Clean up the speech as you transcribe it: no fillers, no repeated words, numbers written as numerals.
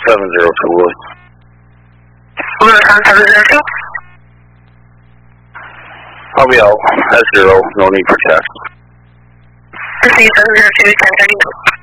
702 Wood. Wood on 702? I'll be out. That's 0. No need for text. Receive 702, 1032.